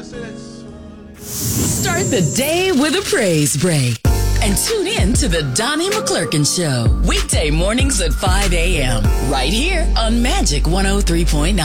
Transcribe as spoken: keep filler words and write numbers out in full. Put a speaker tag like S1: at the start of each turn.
S1: Start the day with a praise break. And tune in to the Donnie McClurkin Show. Weekday mornings at five a.m. Right here on Magic one oh three point nine.